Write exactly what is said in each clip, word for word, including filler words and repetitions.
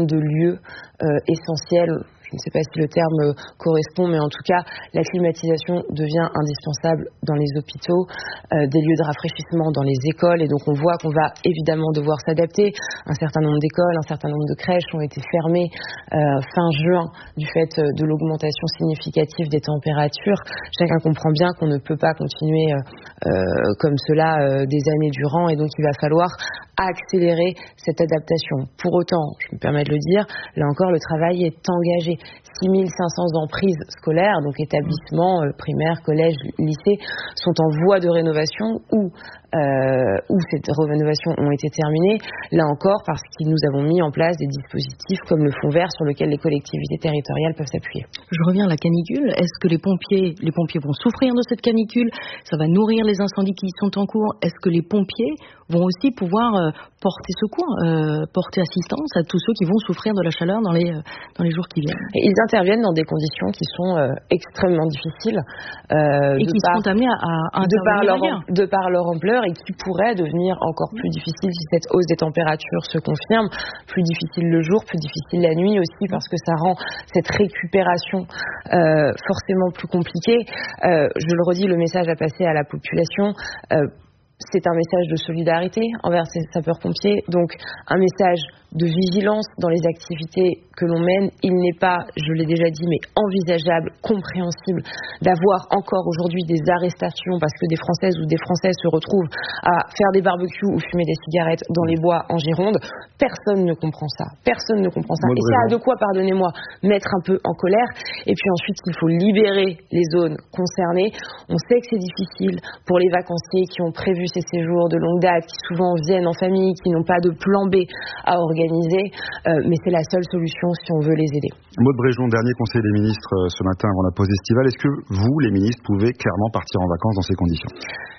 de lieux euh, essentiels. Je ne sais pas si le terme correspond, mais en tout cas, la climatisation devient indispensable dans les hôpitaux, euh, des lieux de rafraîchissement dans les écoles, et donc on voit qu'on va évidemment devoir s'adapter. Un certain nombre d'écoles, un certain nombre de crèches ont été fermées euh, fin juin du fait de l'augmentation significative des températures. Chacun comprend bien qu'on ne peut pas continuer euh, euh, comme cela euh, des années durant, et donc il va falloir accélérer cette adaptation. Pour autant, je me permets de le dire, là encore, le travail est engagé. six mille cinq cents emprises scolaires, donc établissements euh, primaires, collèges, lycées, sont en voie de rénovation ou Euh, où ces rénovations ont été terminées, là encore parce que nous avons mis en place des dispositifs comme le fonds vert sur lequel les collectivités territoriales peuvent s'appuyer. Je reviens à la canicule. Est-ce que les pompiers, les pompiers vont souffrir de cette canicule? Ça va nourrir les incendies qui sont en cours. Est-ce que les pompiers vont aussi pouvoir euh, porter secours, euh, porter assistance à tous ceux qui vont souffrir de la chaleur dans les, euh, dans les jours qui viennent? Et ils interviennent dans des conditions qui sont euh, extrêmement difficiles. Euh, et qui par, seront amenés à, à de par, leur, ailleurs. de par leur ampleur, et qui pourrait devenir encore plus difficile si cette hausse des températures se confirme, plus difficile le jour, plus difficile la nuit aussi, parce que ça rend cette récupération euh, forcément plus compliquée. Euh, je le redis, le message à passer à la population, euh, c'est un message de solidarité envers ces sapeurs-pompiers, donc un message de vigilance dans les activités que l'on mène. Il n'est pas, je l'ai déjà dit, mais envisageable, compréhensible d'avoir encore aujourd'hui des arrestations parce que des Françaises ou des Français se retrouvent à faire des barbecues ou fumer des cigarettes dans les bois en Gironde. Personne ne comprend ça. Personne ne comprend ça. Et ça a de quoi, pardonnez-moi, mettre un peu en colère. Et puis ensuite, il faut libérer les zones concernées. On sait que c'est difficile pour les vacanciers qui ont prévu ces séjours de longue date, qui souvent viennent en famille, qui n'ont pas de plan B à organiser. Euh, mais c'est la seule solution si on veut les aider. Maud Bréjon, dernier conseil des ministres euh, ce matin avant la pause estivale. Est-ce que vous, les ministres, pouvez clairement partir en vacances dans ces conditions ?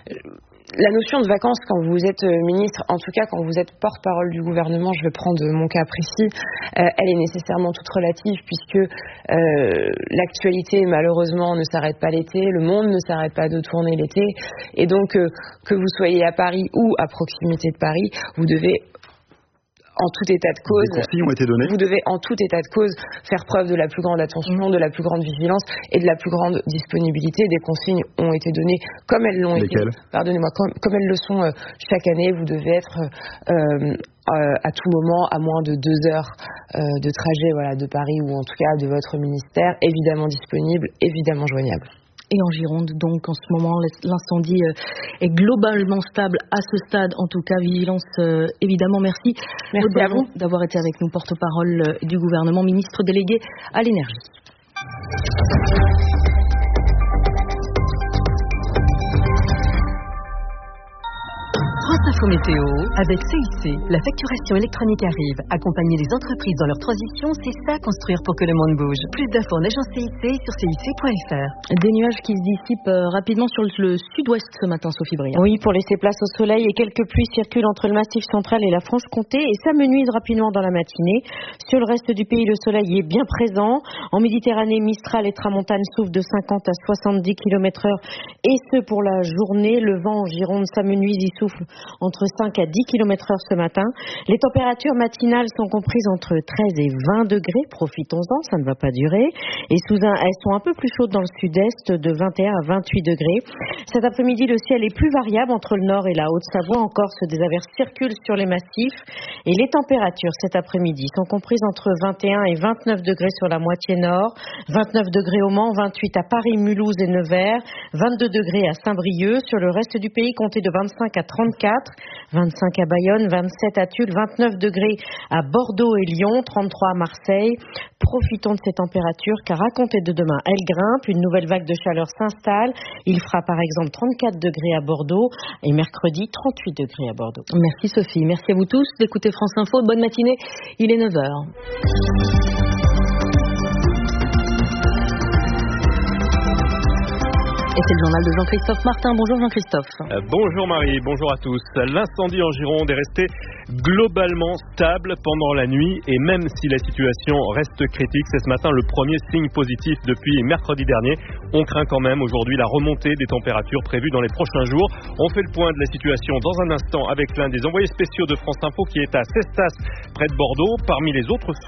La notion de vacances, quand vous êtes ministre, en tout cas quand vous êtes porte-parole du gouvernement, je vais prendre mon cas précis, euh, elle est nécessairement toute relative puisque euh, l'actualité malheureusement ne s'arrête pas l'été, le monde ne s'arrête pas de tourner l'été, et donc euh, que vous soyez à Paris ou à proximité de Paris, vous devez en tout état de cause, des consignes ont été données. Vous devez en tout état de cause faire preuve de la plus grande attention, de la plus grande vigilance et de la plus grande disponibilité. Des consignes ont été données comme elles l'ont Lesquelles été, pardonnez-moi, comme, comme elles le sont euh, chaque année. Vous devez être euh, euh, à tout moment à moins de deux heures euh, de trajet, voilà, de Paris ou en tout cas de votre ministère, évidemment disponible, évidemment joignable. Et en Gironde, donc, en ce moment, l'incendie est globalement stable à ce stade. En tout cas, vigilance, euh, évidemment. Merci, Merci à vous d'avoir été avec nous, porte-parole du gouvernement, ministre délégué à l'énergie. France Info Météo, avec C I C, la facturation électronique arrive. Accompagner les entreprises dans leur transition, c'est ça construire pour que le monde bouge. Plus d'infos en agence C I C sur C I C point F R. Des nuages qui se dissipent rapidement sur le sud-ouest ce matin, Sophie Briand. Oui, pour laisser place au soleil, et quelques pluies circulent entre le Massif central et la Franche-Comté, et ça menuise rapidement dans la matinée. Sur le reste du pays, le soleil est bien présent. En Méditerranée, Mistral et Tramontane soufflent de cinquante à soixante-dix kilomètres heure, et ce pour la journée. Le vent en Gironde s'amenuise, il souffle entre cinq à dix kilomètres heure ce matin. Les températures matinales sont comprises entre treize et vingt degrés. Profitons-en, ça ne va pas durer. Et sous un, elles sont un peu plus chaudes dans le sud-est, de vingt et un à vingt-huit degrés. Cet après-midi, le ciel est plus variable entre le nord et la Haute-Savoie. En Corse, des averses circulent sur les massifs. Et les températures cet après-midi sont comprises entre vingt et un et vingt-neuf degrés sur la moitié nord, vingt-neuf degrés au Mans, vingt-huit à Paris, Mulhouse et Nevers, vingt-deux degrés à Saint-Brieuc. Sur le reste du pays, comptez de vingt-cinq à trente-quatre, vingt-cinq à Bayonne, vingt-sept à Tulle, vingt-neuf degrés à Bordeaux et Lyon, trente-trois à Marseille. Profitons de ces températures car à compter de demain, elles grimpent. Une nouvelle vague de chaleur s'installe. Il fera par exemple trente-quatre degrés à Bordeaux et mercredi trente-huit degrés à Bordeaux. Merci Sophie, merci à vous tous d'écouter France Info. Bonne matinée, il est neuf heures. Et c'est le journal de Jean-Christophe Martin. Bonjour Jean-Christophe. Euh, bonjour Marie, bonjour à tous. L'incendie en Gironde est resté globalement stable pendant la nuit et même si la situation reste critique, c'est ce matin le premier signe positif depuis mercredi dernier. On craint quand même aujourd'hui la remontée des températures prévues dans les prochains jours. On fait le point de la situation dans un instant avec l'un des envoyés spéciaux de France Info qui est à Cestas, près de Bordeaux. Parmi les autres